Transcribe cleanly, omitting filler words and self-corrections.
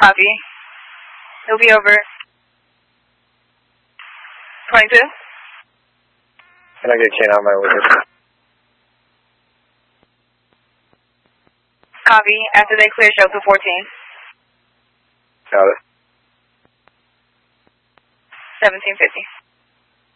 Copy. He'll be over. 22. Can I get a 10 on my way? Copy. After they clear, show to 14. Got it. 1750.